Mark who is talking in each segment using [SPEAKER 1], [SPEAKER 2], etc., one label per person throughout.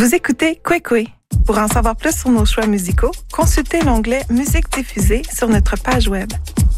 [SPEAKER 1] Vous écoutez Kwekwe. Pour en savoir plus sur nos choix musicaux, consultez l'onglet Musique diffusée sur notre page web.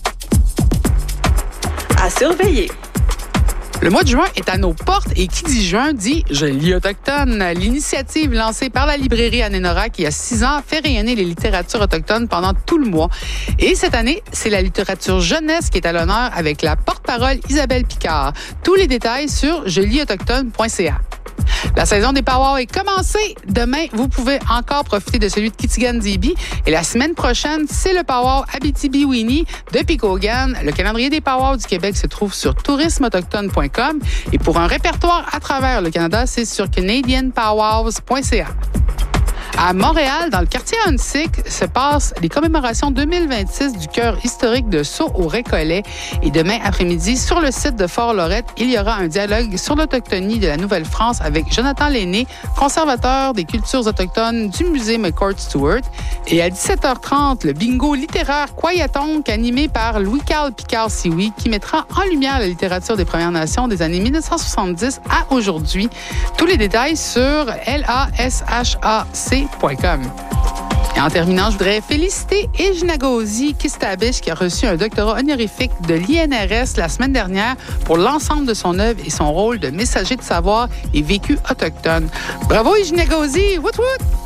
[SPEAKER 2] À surveiller.
[SPEAKER 3] Le mois de juin est à nos portes et qui dit juin dit « Je lis autochtone ». L'initiative lancée par la librairie Anénora qui, il y a 6 ans, fait rayonner les littératures autochtones pendant tout le mois. Et cette année, c'est la littérature jeunesse qui est à l'honneur avec la porte-parole Isabelle Picard. Tous les détails sur jelisautoctone.ca. La saison des powwows est commencée. Demain, vous pouvez encore profiter de celui de Kitigan-Zibi. Et la semaine prochaine, c'est le powwow Abitibi-Winnie de Picogan. Le calendrier des powwows du Québec se trouve sur tourismeautochtone.com. Et pour un répertoire à travers le Canada, c'est sur canadianpowwows.ca. À Montréal, dans le quartier Huntsic, se passent les commémorations 2026 du cœur historique de Sault au Récollet. Et demain après-midi, sur le site de Fort-Lorette, il y aura un dialogue sur l'autochtonie de la Nouvelle-France avec Jonathan Lenné, conservateur des cultures autochtones du musée McCord Stewart. Et à 17h30, le bingo littéraire Kwayatonk, animé par Louis-Carl Picard-Sioui, qui mettra en lumière la littérature des Premières Nations des années 1970 à aujourd'hui. Tous les détails sur lashac.com. Et en terminant, je voudrais féliciter Ejnagozi Kistabish qui a reçu un doctorat honorifique de l'INRS la semaine dernière pour l'ensemble de son œuvre et son rôle de messager de savoir et vécu autochtone. Bravo Ejnagozi! Wout wout!